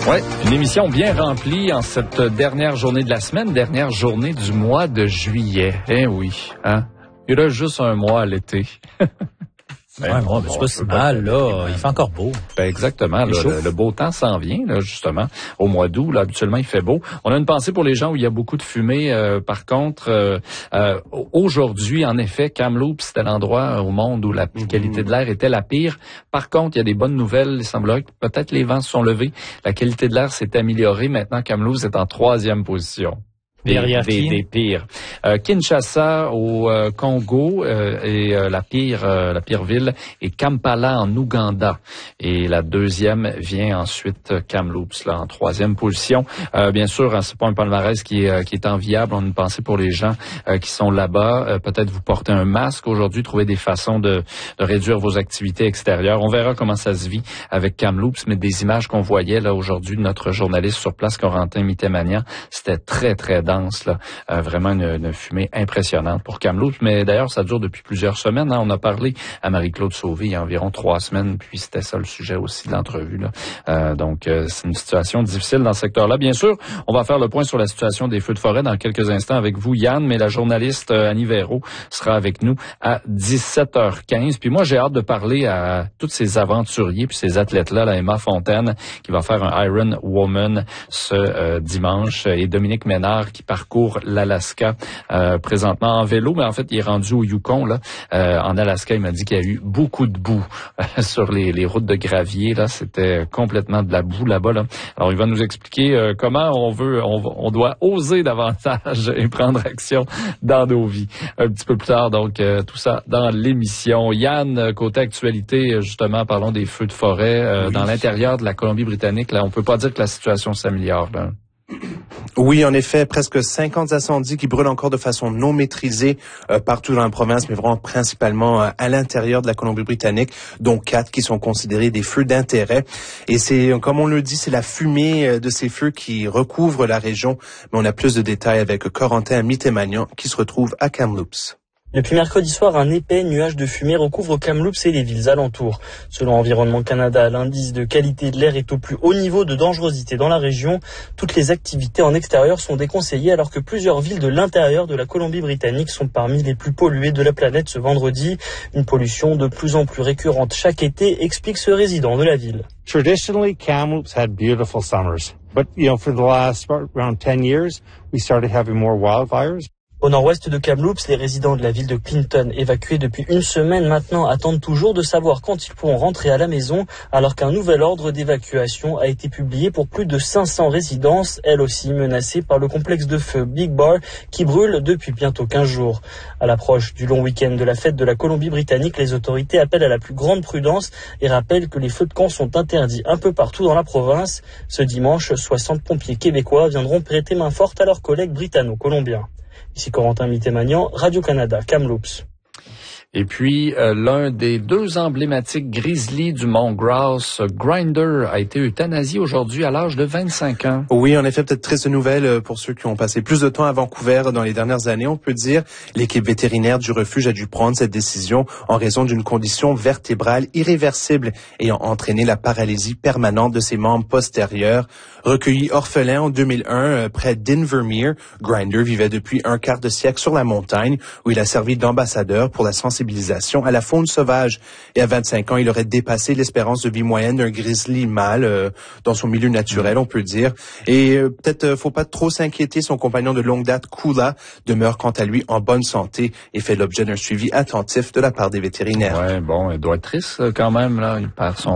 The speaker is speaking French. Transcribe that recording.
Oui, une émission bien remplie en cette dernière journée de la semaine, dernière journée du mois de juillet. Eh oui, hein? Il reste juste un mois à l'été. C'est pas si mal, là. Il fait encore beau. Ben exactement. Là, le beau temps s'en vient, là, justement. Au mois d'août, là, habituellement, il fait beau. On a une pensée pour les gens où il y a beaucoup de fumée. Par contre, aujourd'hui, en effet, Kamloops, c'était l'endroit au monde où la qualité de l'air était la pire. Par contre, il y a des bonnes nouvelles. Il semblerait que peut-être les vents se sont levés. La qualité de l'air s'est améliorée. Maintenant, Kamloops est en 3e position. Des pires. Kinshasa au Congo et la pire ville est Kampala en Ouganda. Et la 2e vient ensuite Kamloops là en 3e position. Bien sûr, c'est pas un palmarès qui est enviable. On a une pensée pour les gens qui sont là-bas. Peut-être vous portez un masque aujourd'hui, trouver des façons de réduire vos activités extérieures. On verra comment ça se vit avec Kamloops, mais des images qu'on voyait là aujourd'hui de notre journaliste sur place, Corentin Mitemanian, c'était très très dense. Là. Vraiment une fumée impressionnante pour Kamloops. Mais d'ailleurs, ça dure depuis plusieurs semaines. Hein. On a parlé à Marie-Claude Sauvé il y a environ 3 semaines, puis c'était ça le sujet aussi de l'entrevue. Là. Donc, c'est une situation difficile dans ce secteur-là. Bien sûr, on va faire le point sur la situation des feux de forêt dans quelques instants avec vous, Yann, mais la journaliste Annie Véraud sera avec nous à 17h15. Puis moi, j'ai hâte de parler à tous ces aventuriers puis ces athlètes-là, la Emma Fontaine, qui va faire un Iron Woman ce dimanche, et Dominique Ménard, qui parcourt l'Alaska présentement en vélo, mais en fait, il est rendu au Yukon, là. En Alaska, il m'a dit qu'il y a eu beaucoup de boue sur les routes de gravier, là. C'était complètement de la boue là-bas, là. Alors, il va nous expliquer comment on doit oser davantage et prendre action dans nos vies. Un petit peu plus tard, donc, tout ça dans l'émission. Yann, côté actualité, justement, parlons des feux de forêt dans l'intérieur de la Colombie-Britannique. Là, on peut pas dire que la situation s'améliore, là. Oui, en effet, presque 50 incendies qui brûlent encore de façon non maîtrisée partout dans la province, mais vraiment principalement à l'intérieur de la Colombie-Britannique, dont 4 qui sont considérés des feux d'intérêt. Et c'est, comme on le dit, c'est la fumée de ces feux qui recouvre la région. Mais on a plus de détails avec Corentin Mitemanian qui se retrouve à Kamloops. Depuis mercredi soir, un épais nuage de fumée recouvre Kamloops et les villes alentours. Selon Environnement Canada, l'indice de qualité de l'air est au plus haut niveau de dangerosité dans la région. Toutes les activités en extérieur sont déconseillées alors que plusieurs villes de l'intérieur de la Colombie-Britannique sont parmi les plus polluées de la planète ce vendredi. Une pollution de plus en plus récurrente chaque été, explique ce résident de la ville. Traditionally, Kamloops had beautiful summers. But, for the last around 10 years, we started having more wildfires. Au nord-ouest de Kamloops, les résidents de la ville de Clinton, évacués depuis une semaine maintenant, attendent toujours de savoir quand ils pourront rentrer à la maison, alors qu'un nouvel ordre d'évacuation a été publié pour plus de 500 résidences, elles aussi menacées par le complexe de feu Big Bar, qui brûle depuis bientôt 15 jours. À l'approche du long week-end de la fête de la Colombie-Britannique, les autorités appellent à la plus grande prudence et rappellent que les feux de camp sont interdits un peu partout dans la province. Ce dimanche, 60 pompiers québécois viendront prêter main forte à leurs collègues britanno-colombiens. Ici Corentin Mitemanian, Radio-Canada, Kamloops. Et puis, l'un des 2 emblématiques grizzlies du Mont Grouse, Grinder, a été euthanasié aujourd'hui à l'âge de 25 ans. Oui, en effet, peut-être triste nouvelle pour ceux qui ont passé plus de temps à Vancouver dans les dernières années. On peut dire l'équipe vétérinaire du refuge a dû prendre cette décision en raison d'une condition vertébrale irréversible ayant entraîné la paralysie permanente de ses membres postérieurs. Recueilli orphelin en 2001 près d'Invermere, Grinder vivait depuis un quart de siècle sur la montagne où il a servi d'ambassadeur pour la sensibilisation à la faune sauvage. Et à 25 ans, il aurait dépassé l'espérance de vie moyenne d'un grizzly mâle dans son milieu naturel, on peut dire. Et peut-être faut pas trop s'inquiéter, son compagnon de longue date, Kula, demeure quant à lui en bonne santé et fait l'objet d'un suivi attentif de la part des vétérinaires. Ouais, bon, il doit être triste quand même, là. Il perd son